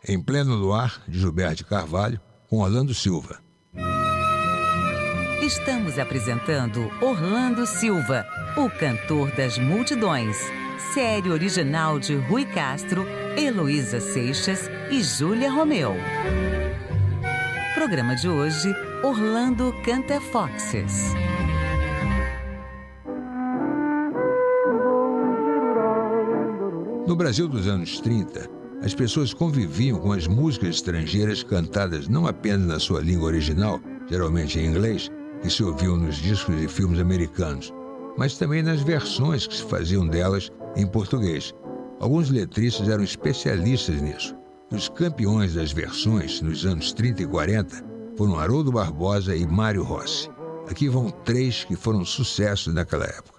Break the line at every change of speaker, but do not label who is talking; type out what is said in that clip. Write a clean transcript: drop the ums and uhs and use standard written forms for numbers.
Em Pleno Luar, de Gilberto Carvalho, com Orlando Silva.
Estamos apresentando Orlando Silva, o cantor das multidões. Série original de Rui Castro, Heloísa Seixas e Júlia Romeu. Programa de hoje, Orlando canta Foxes.
No Brasil dos anos 30, as pessoas conviviam com as músicas estrangeiras cantadas não apenas na sua língua original, geralmente em inglês, que se ouviam nos discos e filmes americanos, mas também nas versões que se faziam delas em português. Alguns letristas eram especialistas nisso. Os campeões das versões nos anos 30 e 40 foram Haroldo Barbosa e Mário Rossi. Aqui vão 3 que foram sucessos naquela época.